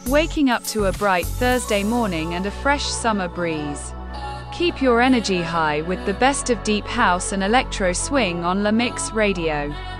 waking up to a bright Thursday morning and a fresh summer breeze. Keep your energy high with the best of deep house and electro swing on La Mix Radio.